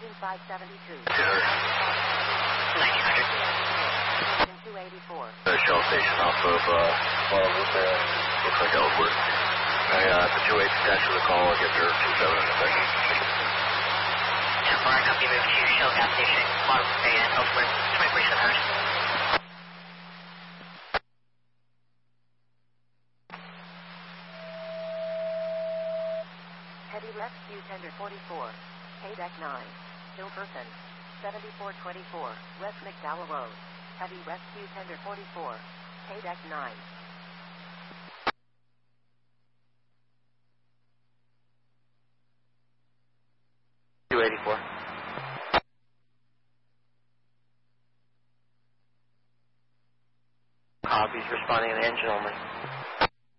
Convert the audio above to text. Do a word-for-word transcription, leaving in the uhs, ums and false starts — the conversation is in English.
five seventy-two. nineteen hundred. two eighty-four. The Shell station off of, uh, well, looks like Ellsworth. I, uh, the two eight attached to the call, I'll get there two seven in a second. ten four, I copy, move to Shell gas station, bottom bay and Ellsworth, twenty-four seven hundred. Heavy rescue tender forty-four. K deck nine. Joe Person. seventy-four twenty-four, West McDowell Road. Heavy rescue tender forty-four. K deck nine. two eighty-four. Copies responding to the engine only.